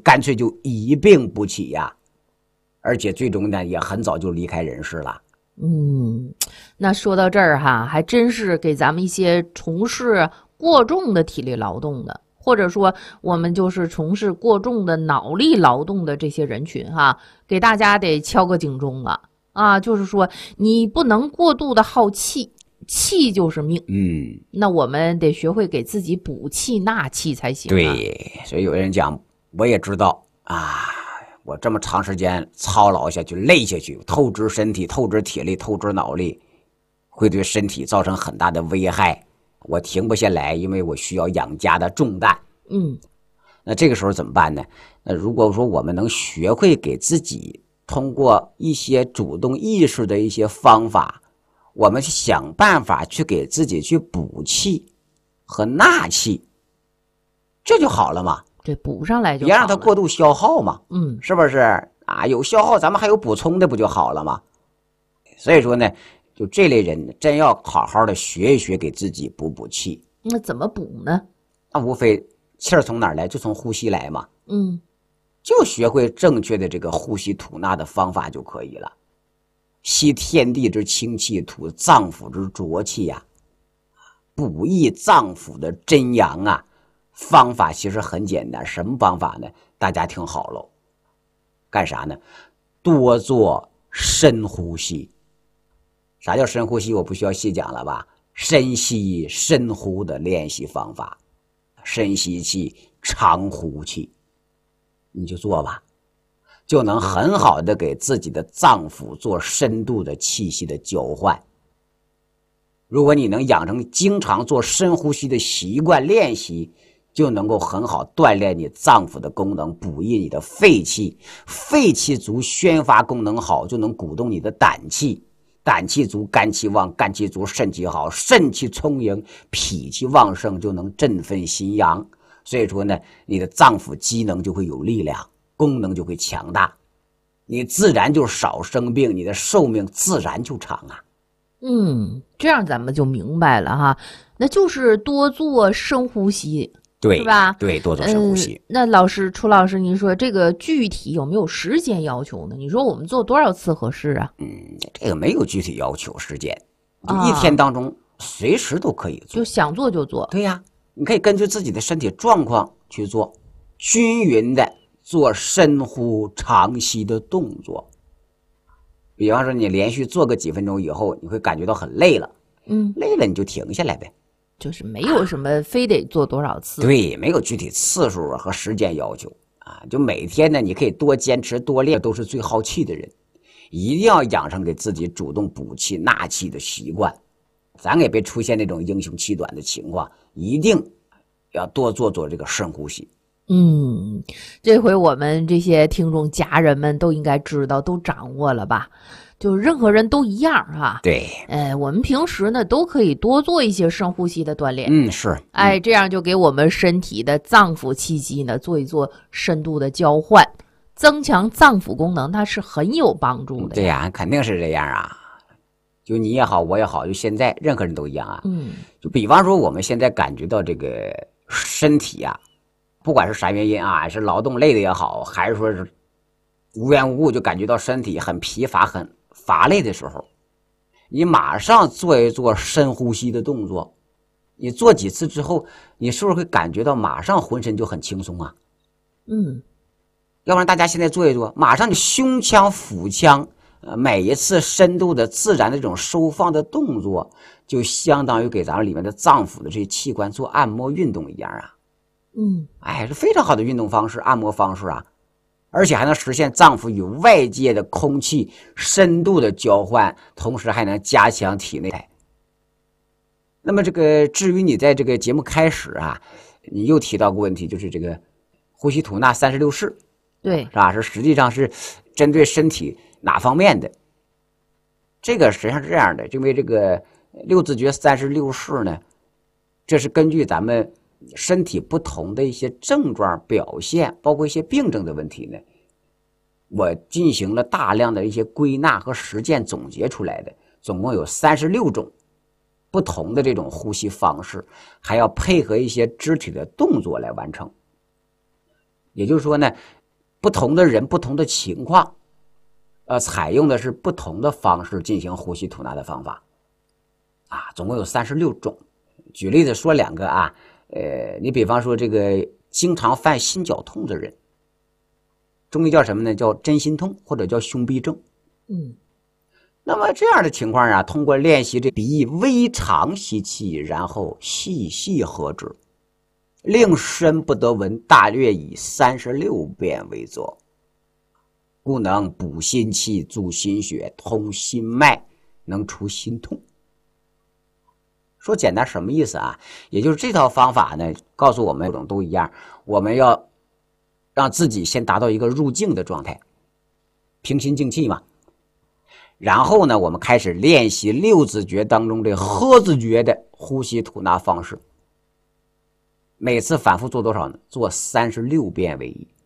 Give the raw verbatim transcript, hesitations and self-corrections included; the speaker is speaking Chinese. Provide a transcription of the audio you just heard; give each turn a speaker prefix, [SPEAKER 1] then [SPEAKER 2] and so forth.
[SPEAKER 1] 干脆就一病不起呀、啊，而且最终呢也很早就离开人世了。
[SPEAKER 2] 嗯，那说到这儿哈，还真是给咱们一些从事过重的体力劳动的，或者说我们就是从事过重的脑力劳动的这些人群哈，给大家得敲个警钟了啊！就是说你不能过度的耗气，气就是命。
[SPEAKER 1] 嗯，
[SPEAKER 2] 那我们得学会给自己补气纳气才行、啊。
[SPEAKER 1] 对，所以有人讲，我也知道啊，我这么长时间操劳下去、累下去，透支身体、透支体力、透支脑力，会对身体造成很大的危害。我停不下来，因为我需要养家的重担。
[SPEAKER 2] 嗯，
[SPEAKER 1] 那这个时候怎么办呢？那如果说我们能学会给自己通过一些主动意识的一些方法，我们想办法去给自己去补气和纳气，这就好了嘛。
[SPEAKER 2] 这补上来就好了，
[SPEAKER 1] 别让它过度消耗嘛。
[SPEAKER 2] 嗯，
[SPEAKER 1] 是不是啊？有消耗，咱们还有补充的，不就好了吗？所以说呢，就这类人真要好好的学一学，给自己补补气。
[SPEAKER 2] 那怎么补呢？
[SPEAKER 1] 那无非气儿从哪儿来，就从呼吸来嘛。
[SPEAKER 2] 嗯，
[SPEAKER 1] 就学会正确的这个呼吸吐纳的方法就可以了。吸天地之清气，吐脏腑之浊气呀、啊，补益脏腑的真阳啊。方法其实很简单，什么方法呢？大家听好喽，干啥呢？多做深呼吸。啥叫深呼吸？我不需要细讲了吧？深吸深呼的练习方法，深吸气，长呼气，你就做吧，就能很好的给自己的脏腑做深度的气息的交换。如果你能养成经常做深呼吸的习惯练习，就能够很好锻炼你脏腑的功能，补益你的肺气，肺气足，宣发功能好，就能鼓动你的胆气，胆气足，肝气旺，肝气足，肾气好，肾气充盈，脾气旺盛，就能振奋心阳。所以说呢，你的脏腑机能就会有力量，功能就会强大，你自然就少生病，你的寿命自然就长啊。
[SPEAKER 2] 嗯，这样咱们就明白了哈，那就是多做深呼吸。
[SPEAKER 1] 对，
[SPEAKER 2] 是吧？
[SPEAKER 1] 对，多做深呼吸。
[SPEAKER 2] 嗯、那老师，楚老师，您说这个具体有没有时间要求呢？你说我们做多少次合适啊？
[SPEAKER 1] 嗯，这个没有具体要求时间，就一天当中随时都可以做，
[SPEAKER 2] 就想做就做。
[SPEAKER 1] 对呀，你可以根据自己的身体状况去做，均匀的做深呼长吸的动作。比方说，你连续做个几分钟以后，你会感觉到很累了，
[SPEAKER 2] 嗯，
[SPEAKER 1] 累了你就停下来呗。
[SPEAKER 2] 就是没有什么非得做多少次，
[SPEAKER 1] 对，没有具体次数和时间要求啊。就每天呢，你可以多坚持多练，都是最耗气的人，一定要养成给自己主动补气纳气的习惯。咱也别出现那种英雄气短的情况，一定要多做做这个深呼吸。
[SPEAKER 2] 嗯，这回我们这些听众家人们都应该知道，都掌握了吧？就任何人都一样啊。
[SPEAKER 1] 对，
[SPEAKER 2] 哎，我们平时呢都可以多做一些深呼吸的锻炼。
[SPEAKER 1] 嗯，是。
[SPEAKER 2] 哎，这样就给我们身体的脏腑气机呢做一做深度的交换，增强脏腑功能，它是很有帮助的。
[SPEAKER 1] 对呀，肯定是这样啊。就你也好，我也好，就现在任何人都一样啊。
[SPEAKER 2] 嗯，
[SPEAKER 1] 就比方说我们现在感觉到这个身体啊，不管是啥原因啊，是劳动累的也好，还是说是无缘无故就感觉到身体很疲乏、很乏累的时候，你马上做一做深呼吸的动作，你做几次之后，你是不是会感觉到马上浑身就很轻松啊？
[SPEAKER 2] 嗯，
[SPEAKER 1] 要不然大家现在做一做，马上你胸腔、腹腔，呃，每一次深度的自然的这种收放的动作，就相当于给咱们里面的脏腑的这些器官做按摩运动一样啊。
[SPEAKER 2] 嗯，
[SPEAKER 1] 哎，是非常好的运动方式、按摩方式啊。而且还能实现脏腑与外界的空气深度的交换，同时还能加强体内。那么这个至于你在这个节目开始啊，你又提到个问题，就是这个呼吸吐纳三十六式，
[SPEAKER 2] 对，
[SPEAKER 1] 是吧？是实际上是针对身体哪方面的？这个实际上是这样的，因为这个六字诀三十六式呢，这是根据咱们身体不同的一些症状表现，包括一些病症的问题呢，我进行了大量的一些归纳和实践总结出来的，总共有三十六种不同的这种呼吸方式，还要配合一些肢体的动作来完成。也就是说呢， 不同的人、不同的情况，呃，采用的是不同的方式进行呼吸吐纳的方法，啊，总共有三十六种。举例子说两个啊，呃，你比方说这个经常犯心绞痛的人，中医叫什么呢？叫真心痛或者叫胸痹症。
[SPEAKER 2] 嗯，
[SPEAKER 1] 那么这样的情况啊，通过练习这鼻微长吸气，然后细细合之，令身不得闻，大略以三十六遍为作，故能补心气、助心血、通心脉，能除心痛。说简单什么意思啊？也就是这套方法呢，告诉我们种都一样，我们要让自己先达到一个入静的状态，平心静气嘛。然后呢，我们开始练习六字诀当中这呵字诀的呼吸吐纳方式。每次反复做多少呢？做三十六遍为宜。